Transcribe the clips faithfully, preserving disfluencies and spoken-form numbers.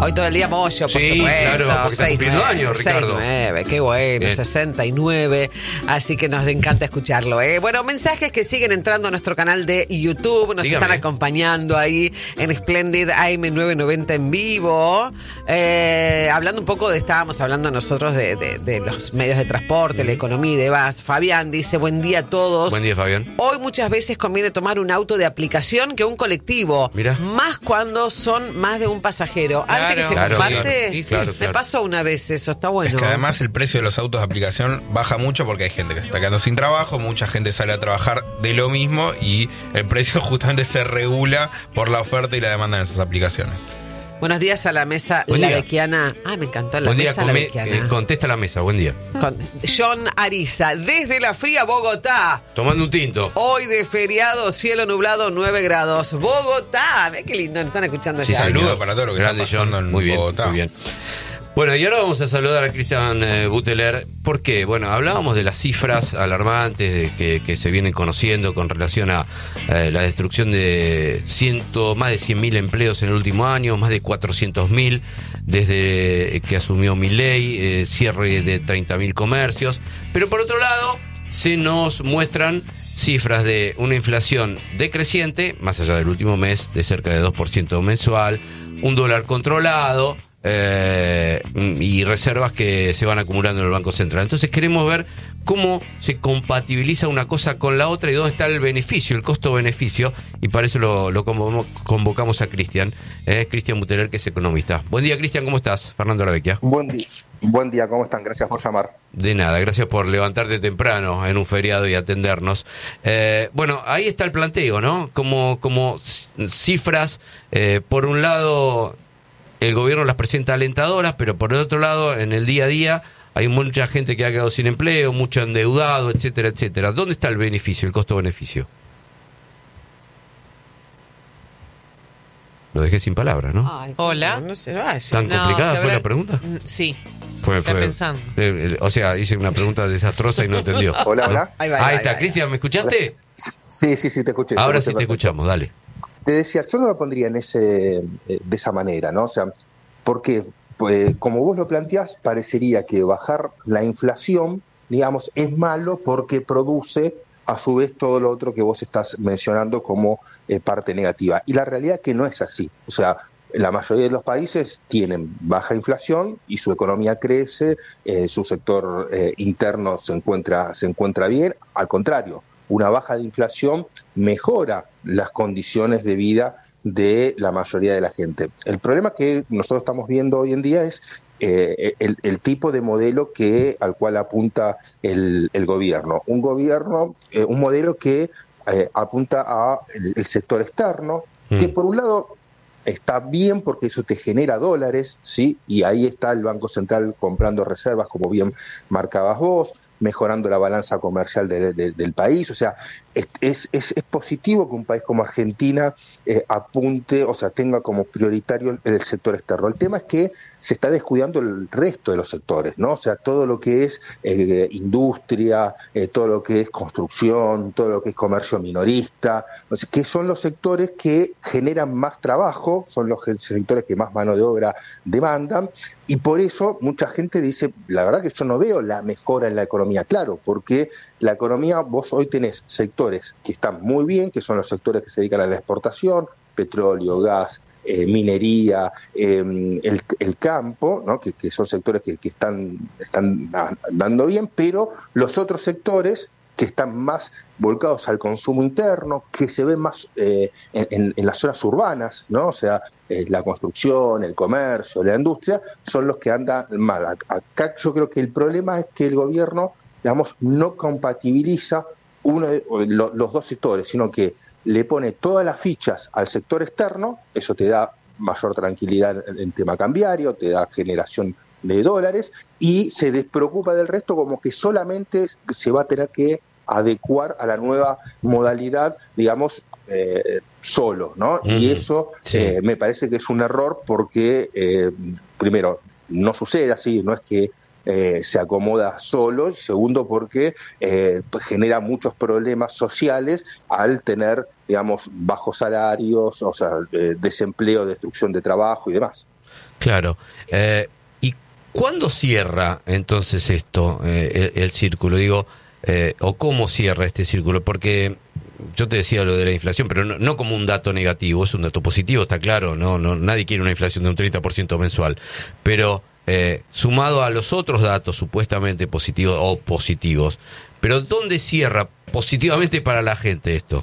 Hoy todo el día Moyo, por sí, supuesto. Claro, porque está cumpliendo años, Ricardo. seis nueve, qué bueno, Bien. sesenta y nueve. Así que nos encanta escucharlo. ¿eh? Bueno, mensajes que siguen entrando a nuestro canal de YouTube. Nos Dígame. están acompañando ahí en Splendid A M novecientos noventa en vivo. Eh, hablando un poco de, estábamos hablando nosotros de, de, de los medios de transporte, la economía y demás. Fabián dice, buen día a todos. Buen día, Fabián. Hoy muchas veces conviene tomar un auto de aplicación que un colectivo. Mirá. Más cuando son más de un pasajero. Claro, Antes que se claro, comparte. claro. Sí, sí. Claro, Me claro. pasó una vez eso, está bueno. Es que además el precio de los autos de aplicación baja mucho porque hay gente que se está quedando sin trabajo, mucha gente sale a trabajar de lo mismo y el precio justamente se regula por la oferta y la demanda en esas aplicaciones. Buenos días a la mesa Buen día. lavequiana. Ah, me encantó la Buen día, mesa come- lavequiana. eh, contesta la mesa, buen día. Con John Ariza, desde la fría Bogotá. Tomando un tinto. Hoy de feriado, cielo nublado, nueve grados. Bogotá. Ve qué lindo, nos están escuchando Sí, allá. Saludo señor. para todo lo que Grande, está pasando John. en Muy bien, Bogotá. muy bien. Bueno, y ahora vamos a saludar a Cristian eh, Buteler. ¿Por qué? Bueno, hablábamos de las cifras alarmantes de que, que se vienen conociendo con relación a eh, la destrucción de ciento, más de cien mil empleos en el último año, más de cuatrocientos mil desde que asumió Milei, eh, cierre de treinta mil comercios. Pero por otro lado, se nos muestran cifras de una inflación decreciente, más allá del último mes, de cerca de dos por ciento mensual, un dólar controlado, Eh, y reservas que se van acumulando en el Banco Central. Entonces queremos ver cómo se compatibiliza una cosa con la otra y dónde está el beneficio, el costo-beneficio, y para eso lo, lo convo- convocamos a Cristian, eh, Cristian Buteler, que es economista. Buen día, Cristian, ¿cómo estás? Fernando Lavecchia. Buen día, buen día, ¿cómo están? Gracias por llamar. De nada, gracias por levantarte temprano en un feriado y atendernos. Eh, bueno, ahí está el planteo, ¿no? Como, como c- cifras, eh, por un lado, el gobierno las presenta alentadoras, pero por el otro lado, en el día a día, hay mucha gente que ha quedado sin empleo, mucho endeudado, etcétera, etcétera. ¿Dónde está el beneficio, el costo-beneficio? Lo dejé sin palabras, ¿no? Ay, Hola. No se vaya. ¿Tan No, complicada se fue habrá- la pregunta? Mm, Sí. Fue, Está fue- pensando. eh, eh, o sea, hice una pregunta desastrosa y no entendió. Hola, hola. Ahí va, Ahí ahí va, está, ahí va. Cristian, ¿me escuchaste? Sí, sí, sí, te escuché. Ahora sí escuché te perfecto. escuchamos, dale. Te decía, yo no lo pondría en ese, eh, de esa manera, ¿no? O sea, porque pues, como vos lo planteás, parecería que bajar la inflación, digamos, es malo porque produce a su vez todo lo otro que vos estás mencionando como eh, parte negativa. Y la realidad es que no es así. O sea, la mayoría de los países tienen baja inflación y su economía crece, eh, su sector eh, interno se encuentra, se encuentra bien. Al contrario, una baja de inflación mejora las condiciones de vida de la mayoría de la gente. El problema que nosotros estamos viendo hoy en día es eh, el, el tipo de modelo que al cual apunta el, el gobierno. Un gobierno, eh, un modelo que eh, apunta a el, el sector externo, Mm. que por un lado está bien porque eso te genera dólares, ¿sí? Y ahí está el Banco Central comprando reservas, como bien marcabas vos, mejorando la balanza comercial de, de, del país. O sea, es, es, es positivo que un país como Argentina eh, apunte, o sea, tenga como prioritario el, el sector externo. El tema es que se está descuidando el resto de los sectores, ¿no? O sea, todo lo que es eh, industria, eh, todo lo que es construcción, todo lo que es comercio minorista, o sea, que son los sectores que generan más trabajo, son los sectores que más mano de obra demandan, y por eso mucha gente dice, la verdad que yo no veo la mejora en la economía, claro, porque la economía, vos hoy tenés sectores que están muy bien, que son los sectores que se dedican a la exportación, petróleo, gas, eh, minería, eh, el, el campo, ¿no? que, que son sectores que, que están, están dando bien, pero los otros sectores que están más volcados al consumo interno, que se ven más eh, en, en las zonas urbanas, ¿no? O sea, eh, la construcción, el comercio, la industria, son los que andan mal. Acá yo creo que el problema es que el gobierno, digamos, no compatibiliza uno de, lo, los dos sectores, sino que le pone todas las fichas al sector externo, eso te da mayor tranquilidad en, en tema cambiario, te da generación de dólares, y se despreocupa del resto, como que solamente se va a tener que adecuar a la nueva modalidad, digamos, eh, solo, ¿no? Mm, y eso sí. eh, me parece que es un error porque, eh, primero, no sucede así, no es que eh, se acomoda solo, y segundo, porque eh, pues genera muchos problemas sociales al tener digamos, bajos salarios, o sea, eh, desempleo, destrucción de trabajo y demás. Claro. Eh, ¿Y cuándo cierra entonces esto, eh, el, el círculo? Digo, eh, o cómo cierra este círculo, porque yo te decía lo de la inflación, pero no, no como un dato negativo, es un dato positivo, está claro, no, no nadie quiere una inflación de un treinta por ciento mensual, pero eh, sumado a los otros datos supuestamente positivos o positivos, pero ¿dónde cierra positivamente para la gente esto?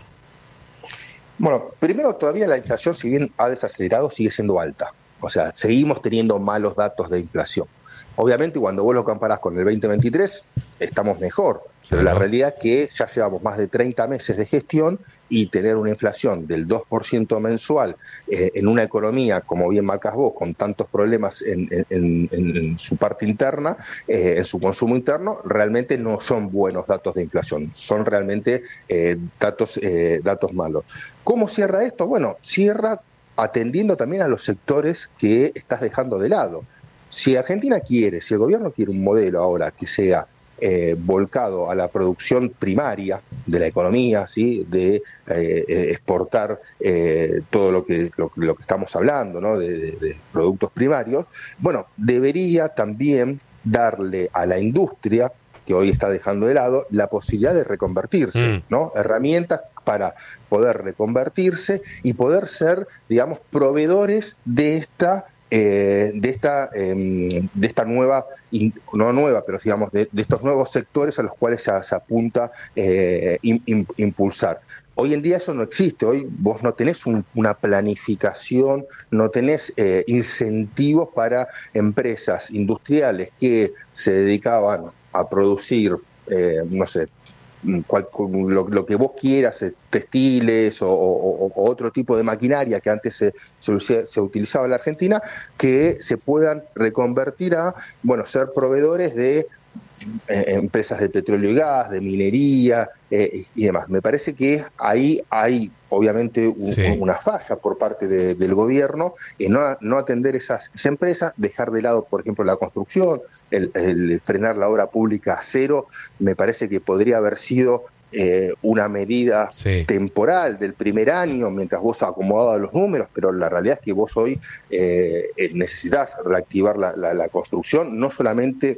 Bueno, primero todavía la inflación, si bien ha desacelerado, sigue siendo alta, o sea, seguimos teniendo malos datos de inflación. Obviamente cuando vos lo comparás con el veinte veintitrés, estamos mejor. Pero la realidad es que ya llevamos más de treinta meses de gestión y tener una inflación del dos por ciento mensual eh, en una economía, como bien marcas vos, con tantos problemas en, en, en, en su parte interna, eh, en su consumo interno, realmente no son buenos datos de inflación, son realmente eh, datos, eh, datos malos. ¿Cómo cierra esto? Bueno, cierra atendiendo también a los sectores que estás dejando de lado. Si Argentina quiere, si el gobierno quiere un modelo ahora que sea Eh, volcado a la producción primaria de la economía, ¿sí? de eh, exportar eh, todo lo que, lo, lo que estamos hablando, ¿no? de, de, de productos primarios, bueno, debería también darle a la industria, que hoy está dejando de lado, la posibilidad de reconvertirse, mm. ¿no? Herramientas para poder reconvertirse y poder ser, digamos, proveedores de esta Eh, de esta eh, de esta nueva, in, no nueva, pero digamos de, de estos nuevos sectores a los cuales se, se apunta eh, in, in, impulsar. Hoy en día eso no existe, hoy vos no tenés un, una planificación, no tenés eh, incentivos para empresas industriales que se dedicaban a producir, eh, no sé, Cual, lo, lo que vos quieras, textiles o, o, o otro tipo de maquinaria que antes se, se, se utilizaba en la Argentina, que se puedan reconvertir a, bueno, ser proveedores de eh, empresas de petróleo y gas, de minería eh, y demás. Me parece que ahí hay obviamente un, sí. una falla por parte de, del gobierno en no, no atender esas, esas empresas, dejar de lado, por ejemplo, la construcción, el, el frenar la obra pública a cero, me parece que podría haber sido eh, una medida sí. temporal del primer año, mientras vos acomodabas los números, pero la realidad es que vos hoy eh, necesitas reactivar la, la, la construcción, no solamente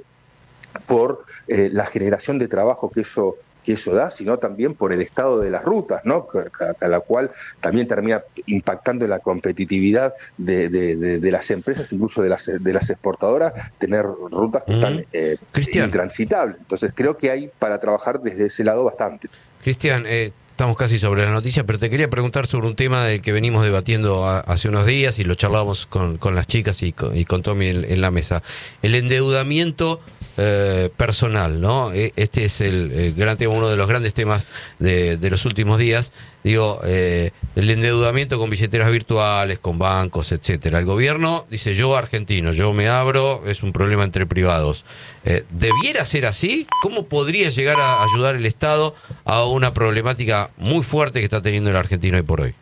por eh, la generación de trabajo que eso que eso da, sino también por el estado de las rutas, ¿no? A, a la cual también termina impactando en la competitividad de, de, de, de las empresas, incluso de las de las exportadoras, tener rutas que mm. están eh, intransitables. Entonces creo que hay para trabajar desde ese lado bastante. Cristian, eh, estamos casi sobre la noticia, pero te quería preguntar sobre un tema del que venimos debatiendo a, hace unos días y lo charlábamos con, con las chicas y con, y con Tommy en, en la mesa. El endeudamiento Eh, personal, ¿no? Este es el, el gran tema, uno de los grandes temas de, de los últimos días. Digo, eh, el endeudamiento con billeteras virtuales, con bancos, etcétera. El gobierno dice, yo argentino, yo me abro, es un problema entre privados. Eh, ¿Debiera ser así? ¿Cómo podría llegar a ayudar el Estado a una problemática muy fuerte que está teniendo el argentino hoy por hoy?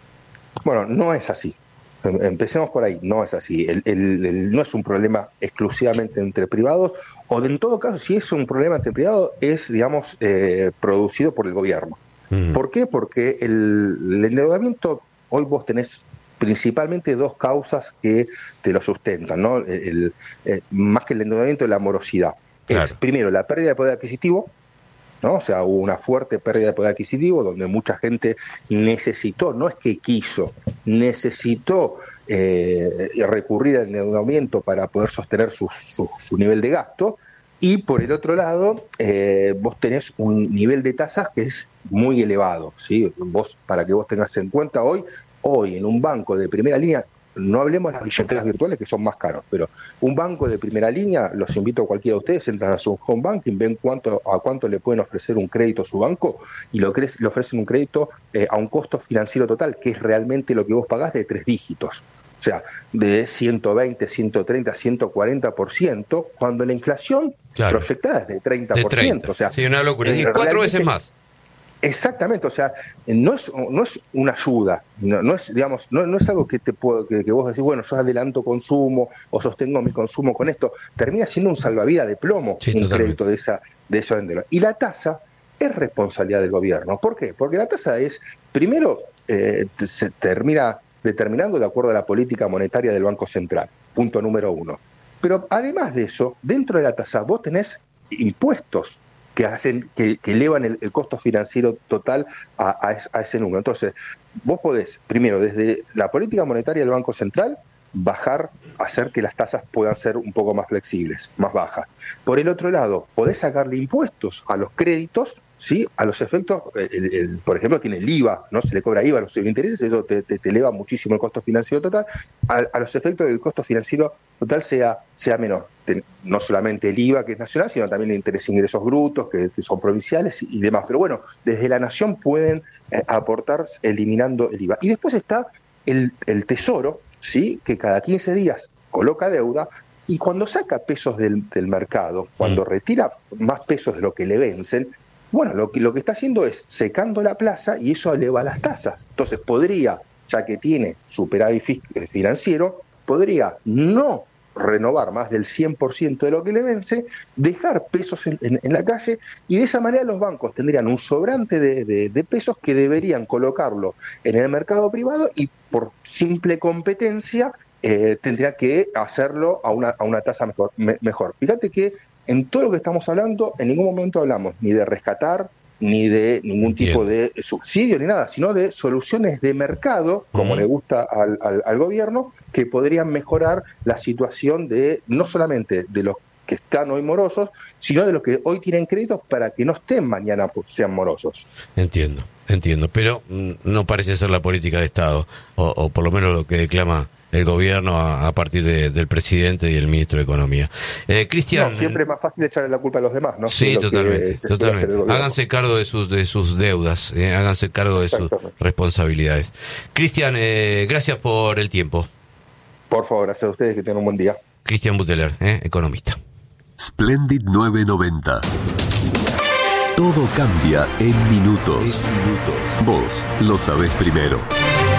Bueno, no es así. Empecemos por ahí, no es así. El, el, el, no es un problema exclusivamente entre privados, o en todo caso, si es un problema entre privados, es, digamos, eh, producido por el gobierno. Mm. ¿Por qué? Porque el, el endeudamiento, hoy vos tenés principalmente dos causas que te lo sustentan, ¿no? El, el, eh, más que el endeudamiento, la morosidad. Claro. Es, primero, la pérdida de poder adquisitivo, ¿no? O sea, hubo una fuerte pérdida de poder adquisitivo donde mucha gente necesitó, no es que quiso, necesitó eh, recurrir al endeudamiento para poder sostener su, su, su nivel de gasto. Y por el otro lado, eh, vos tenés un nivel de tasas que es muy elevado, ¿sí? Vos, para que vos tengas en cuenta hoy, hoy en un banco de primera línea, no hablemos de las billeteras virtuales que son más caros, pero un banco de primera línea, los invito a cualquiera de ustedes, entran a su home banking, ven cuánto a cuánto le pueden ofrecer un crédito a su banco y lo cre- le ofrecen un crédito eh, a un costo financiero total, que es realmente lo que vos pagás de tres dígitos. O sea, de ciento veinte, ciento treinta, ciento cuarenta por ciento, cuando la inflación claro. proyectada es de treinta por ciento. De treinta. O sea, sí, una locura. Y cuatro veces más. Exactamente, o sea, no es no es una ayuda, no, no es digamos no, no es algo que te puedo que, que vos decís, bueno, yo adelanto consumo o sostengo mi consumo con esto, termina siendo un salvavidas de plomo, sí, un totalmente. Crédito de esa de eso. Y la tasa es responsabilidad del gobierno. ¿Por qué? Porque la tasa es primero eh, se termina determinando de acuerdo a la política monetaria del Banco Central, punto número uno. Pero además de eso, dentro de la tasa vos tenés impuestos que hacen, que, que elevan el, el costo financiero total a, a, a ese número. Entonces, vos podés, primero, desde la política monetaria del Banco Central, bajar, hacer que las tasas puedan ser un poco más flexibles, más bajas. Por el otro lado, podés sacarle impuestos a los créditos, ¿sí? A los efectos, el, el, por ejemplo, tiene el I V A, ¿no? Se le cobra I V A a los intereses, eso te, te, te eleva muchísimo el costo financiero total, a, a los efectos del costo financiero total sea, sea menor. Ten, no solamente el I V A, que es nacional, sino también el interés e ingresos brutos, que, que son provinciales y demás. Pero bueno, desde la nación pueden eh, aportar eliminando el I V A. Y después está el, el Tesoro, ¿sí? Que cada quince días coloca deuda y cuando saca pesos del, del mercado, cuando mm. retira más pesos de lo que le vencen, bueno, lo que, lo que está haciendo es secando la plaza y eso eleva las tasas. Entonces podría, ya que tiene superávit financiero, podría no renovar más del cien por ciento de lo que le vence, dejar pesos en, en, en la calle y de esa manera los bancos tendrían un sobrante de, de, de pesos que deberían colocarlo en el mercado privado y por simple competencia eh, tendría que hacerlo a una, a una tasa mejor, me, mejor. Fíjate que en todo lo que estamos hablando, en ningún momento hablamos ni de rescatar, ni de ningún tipo de subsidio, ni nada, sino de soluciones de mercado, como uh-huh. le gusta al, al, al gobierno, que podrían mejorar la situación de no solamente de los que están hoy morosos, sino de los que hoy tienen créditos para que no estén mañana pues, sean morosos. Entiendo, entiendo, pero no parece ser la política de Estado, o, o por lo menos lo que declama el gobierno a, a partir de, del presidente y el ministro de Economía. Eh, Cristian, no, siempre es más fácil echarle la culpa a los demás, ¿no? Sí, totalmente, que, totalmente. Háganse cargo de sus de sus deudas, eh, háganse cargo de sus responsabilidades. Cristian, eh, gracias por el tiempo. Por favor, gracias a ustedes, que tengan un buen día. Cristian Buteler, eh, economista. Splendid novecientos noventa. Todo cambia en minutos. Minutos. Vos lo sabés primero.